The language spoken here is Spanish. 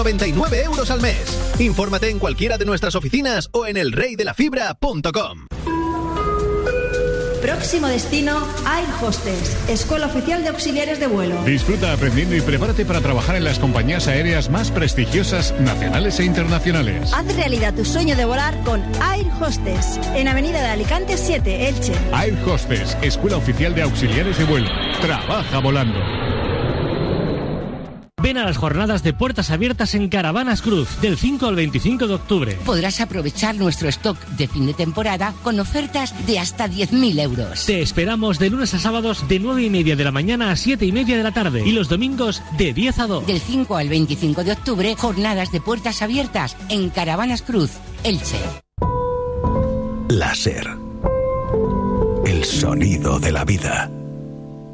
99 euros al mes. Infórmate en cualquiera de nuestras oficinas o en elreydelafibra.com. Próximo destino, Air Hostess, Escuela Oficial de Auxiliares de Vuelo. Disfruta aprendiendo y prepárate para trabajar en las compañías aéreas más prestigiosas, nacionales e internacionales. Haz realidad tu sueño de volar con Air Hostess, en Avenida de Alicante 7, Elche. Air Hostess, Escuela Oficial de Auxiliares de Vuelo. Trabaja volando. Ven a las jornadas de puertas abiertas en Caravanas Cruz, del 5 al 25 de octubre. Podrás aprovechar nuestro stock de fin de temporada con ofertas de hasta 10.000 euros. Te esperamos de lunes a sábados de 9:30 de la mañana a 7:30 de la tarde y los domingos de 10 a 2. Del 5 al 25 de octubre, jornadas de puertas abiertas en Caravanas Cruz, Elche. Láser. El sonido de la vida.